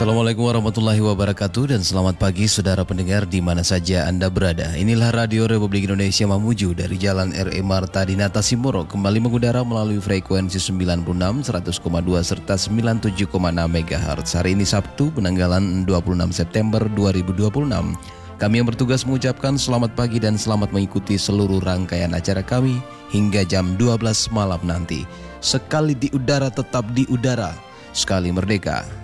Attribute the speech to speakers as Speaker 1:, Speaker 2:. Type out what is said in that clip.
Speaker 1: Assalamualaikum warahmatullahi wabarakatuh dan selamat pagi saudara pendengar di mana saja Anda berada. Inilah Radio Republik Indonesia Mamuju dari Jalan R.E. Marta Dinata Simoro kembali mengudara melalui frekuensi 96, 100,2 serta 97,6 MHz. Hari ini Sabtu, penanggalan 26 September 2026. Kami yang bertugas mengucapkan selamat pagi dan selamat mengikuti seluruh rangkaian acara kami hingga jam 12 malam nanti. Sekali di udara tetap di udara, sekali merdeka